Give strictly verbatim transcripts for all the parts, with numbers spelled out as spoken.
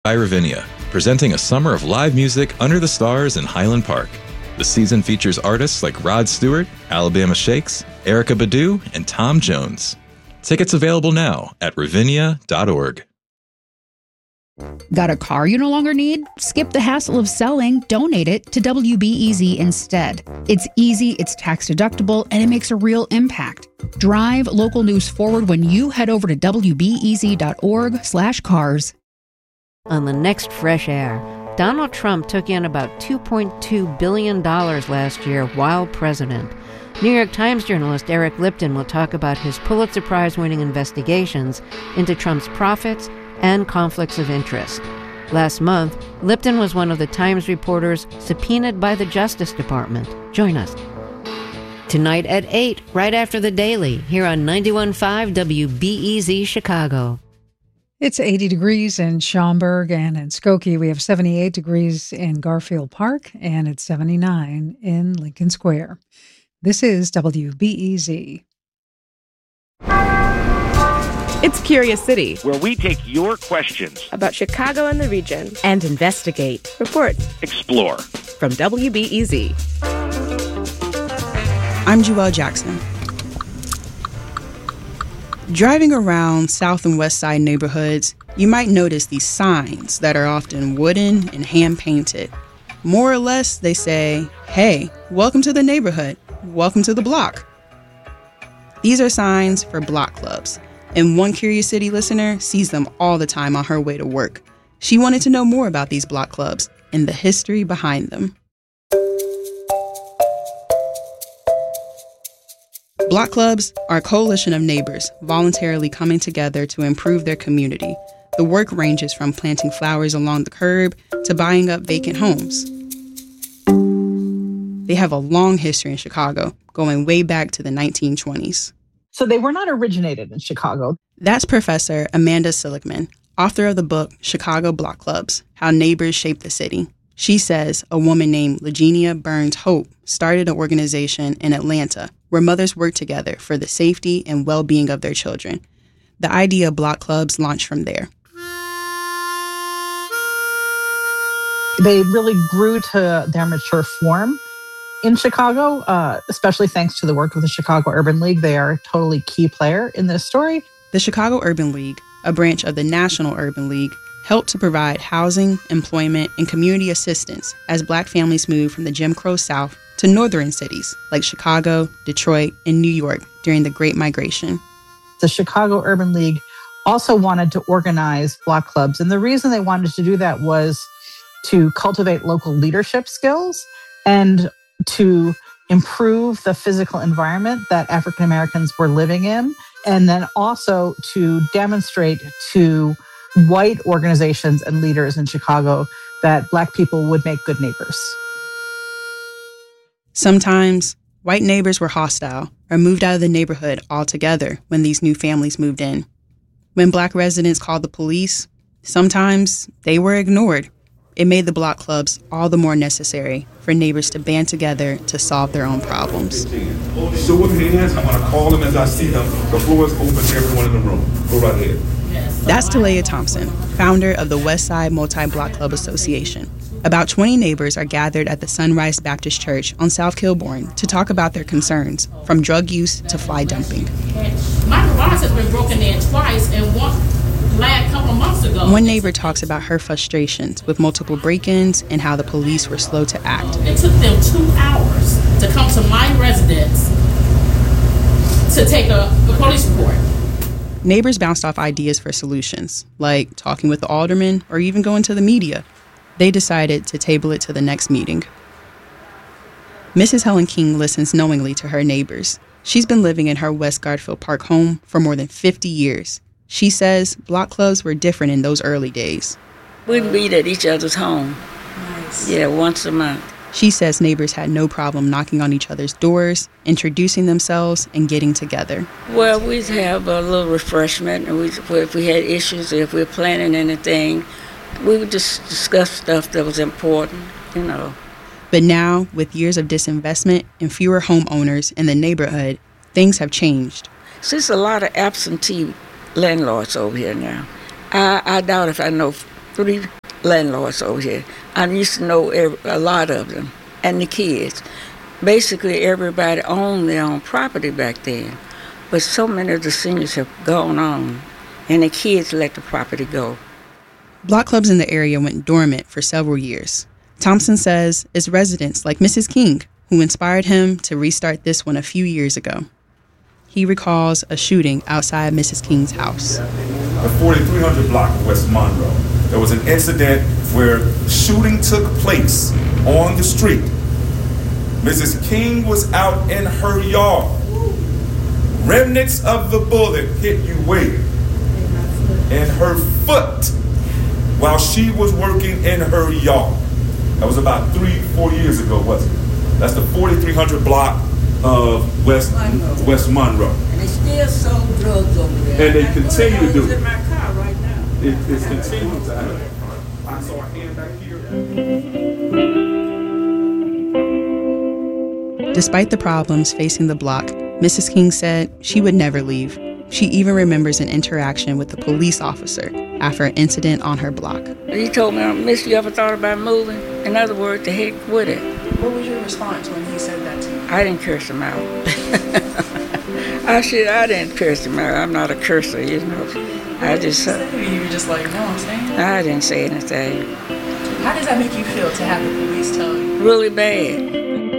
By Ravinia, presenting a summer of live music under the stars in Highland Park. The season features artists like Rod Stewart, Alabama Shakes, Erykah Badu, and Tom Jones. Tickets available now at ravinia dot org. Got a car you no longer need? Skip the hassle of selling, donate it to W B E Z instead. It's easy, it's tax deductible, and it makes a real impact. Drive local news forward when you head over to W B E Z dot org slash cars. On the next Fresh Air, Donald Trump took in about two point two billion dollars last year while president. New York Times journalist Eric Lipton will talk about his Pulitzer Prize-winning investigations into Trump's profits and conflicts of interest. Last month, Lipton was one of the Times reporters subpoenaed by the Justice Department. Join us. Tonight at eight, right after the Daily, here on ninety-one point five W B E Z Chicago. It's eighty degrees in Schaumburg and in Skokie. We have seventy-eight degrees in Garfield Park, and it's seventy-nine in Lincoln Square. This is W B E Z. It's Curious City, where we take your questions about Chicago and the region and investigate, report, explore. From W B E Z. I'm Jewel Jackson. Driving around South and West Side neighborhoods, you might notice these signs that are often wooden and hand-painted. More or less, they say, "Hey, welcome to the neighborhood. Welcome to the block." These are signs for block clubs, and one Curious City listener sees them all the time on her way to work. She wanted to know more about these block clubs and the history behind them. Block clubs are a coalition of neighbors voluntarily coming together to improve their community. The work ranges from planting flowers along the curb to buying up vacant homes. They have a long history in Chicago, going way back to the nineteen twenties. So they were not originated in Chicago. That's Professor Amanda Seligman, author of the book Chicago Block Clubs, How Neighbors Shape the City. She says a woman named Legenia Burns Hope started an organization in Atlanta where mothers work together for the safety and well-being of their children. The idea of block clubs launched from there. They really grew to their mature form in Chicago, uh, especially thanks to the work of the Chicago Urban League. They are a totally key player in this story. The Chicago Urban League, a branch of the National Urban League, helped to provide housing, employment, and community assistance as Black families moved from the Jim Crow South to northern cities like Chicago, Detroit, and New York during the Great Migration. The Chicago Urban League also wanted to organize block clubs, and the reason they wanted to do that was to cultivate local leadership skills and to improve the physical environment that African Americans were living in, and then also to demonstrate to white organizations and leaders in Chicago that Black people would make good neighbors. Sometimes, white neighbors were hostile or moved out of the neighborhood altogether when these new families moved in. When Black residents called the police, sometimes they were ignored. It made the block clubs all the more necessary for neighbors to band together to solve their own problems. Show of hands, I'm going to call them as I see them. The floor is open to everyone in the room. Go right ahead. That's Talia Thompson, founder of the West Side Multi-Block Club Association. About twenty neighbors are gathered at the Sunrise Baptist Church on South Kilbourne to talk about their concerns, from drug use to fly dumping. My garage has been broken in twice and one last couple months ago. One neighbor talks about her frustrations with multiple break-ins and how the police were slow to act. It took them two hours to come to my residence to take a, a police report. Neighbors bounced off ideas for solutions, like talking with the alderman or even going to the media. They decided to table it to the next meeting. Missus Helen King listens knowingly to her neighbors. She's been living in her West Garfield Park home for more than fifty years. She says block clubs were different in those early days. We'd meet at each other's home. Nice. Yeah, once a month. She says neighbors had no problem knocking on each other's doors, introducing themselves, and getting together. Well, we'd have a little refreshment, and we, if we had issues, if we were planning anything, we would just discuss stuff that was important, you know. But now, with years of disinvestment and fewer homeowners in the neighborhood, things have changed. So there's a lot of absentee landlords over here now. I, I doubt if I know three landlords over here. I used to know every, a lot of them, and the kids. Basically, everybody owned their own property back then. But so many of the seniors have gone on, and the kids let the property go. Block clubs in the area went dormant for several years. Thompson says it's residents like Missus King who inspired him to restart this one a few years ago. He recalls a shooting outside Missus King's house. The forty-three hundred block of West Monroe, there was an incident where shooting took place on the street. Missus King was out in her yard. Remnants of the bullet hit you where? In her foot while she was working in her yard. That was about three, four years ago, wasn't it? That's the forty-three hundred block of West Monroe. West Monroe. And they still sold drugs over there. And they I continue to do it. It's in my car right now. It, it's continuing to happen. I saw a hand back here. Despite the problems facing the block, Missus King said she would never leave. She even remembers an interaction with a police officer after an incident on her block. He told me, Miss, you ever thought about moving? In other words, the heck with it. What was your response when he said that to you? I didn't curse him out. I should, I didn't curse him out. I'm not a cursor, you know. I just... Uh, you were just like, no, I'm saying. I didn't say anything. How does that make you feel to have the police tell you? Really bad.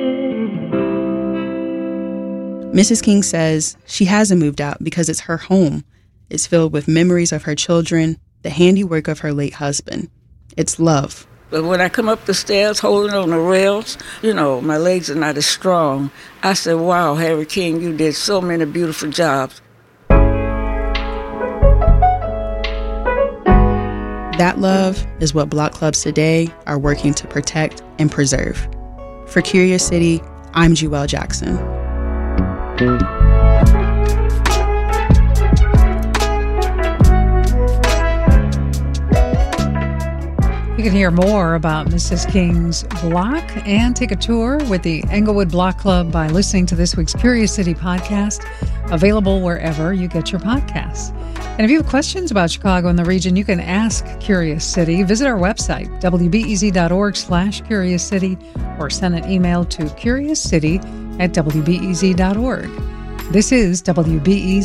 Missus King says she hasn't moved out because it's her home. It's filled with memories of her children, the handiwork of her late husband. It's love. But when I come up the stairs holding on the rails, you know, my legs are not as strong. I said, wow, Harry King, you did so many beautiful jobs. That love is what block clubs today are working to protect and preserve. For Curious City, I'm Jewel Jackson. You can hear more about Missus King's block and take a tour with the Englewood Block Club by listening to this week's Curious City podcast, available wherever you get your podcasts. And if you have questions about Chicago and the region, you can ask Curious City. Visit our website, w b e z dot org slash curious city, or send an email to curiouscity at w b e z dot org. This is W B E Z.